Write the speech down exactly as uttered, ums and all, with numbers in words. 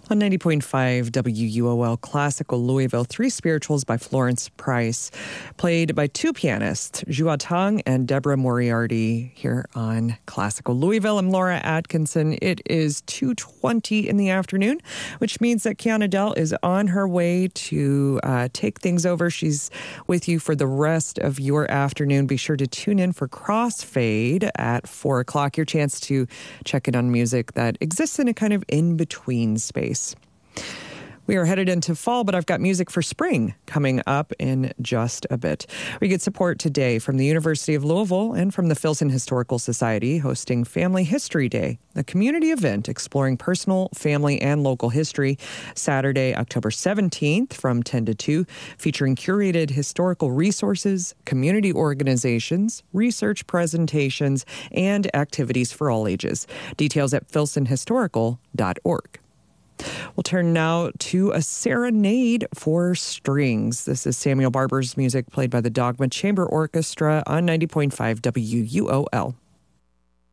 On ninety point five W U O L Classical Louisville, Three Spirituals by Florence Price, played by two pianists, Zhua Tang and Deborah Moriarty, here on Classical Louisville. I'm Laura Atkinson. It is two twenty in the afternoon, which means that Kiana Dell is on her way to uh, take things over. She's with you for the rest of your afternoon. Be sure to tune in for Crossfade at four o'clock, your chance to check in on music that exists in a kind of in-between space. We are headed into fall, but I've got music for spring coming up in just a bit. We get support today from the University of Louisville and from the Filson Historical Society, hosting Family History Day, a community event exploring personal, family, and local history, Saturday, October seventeenth from ten to two, featuring curated historical resources, community organizations, research presentations, and activities for all ages. Details at filson historical dot org. We'll turn now to a serenade for strings. This is Samuel Barber's music played by the Dogma Chamber Orchestra on ninety point five W U O L.